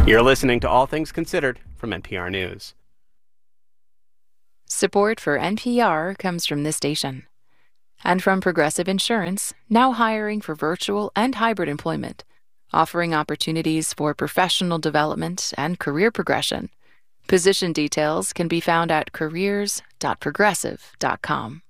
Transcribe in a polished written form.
You're listening to All Things Considered from NPR News. Support for NPR comes from this station and from Progressive Insurance, now hiring for virtual and hybrid employment, offering opportunities for professional development and career progression. Position details can be found at careers.progressive.com.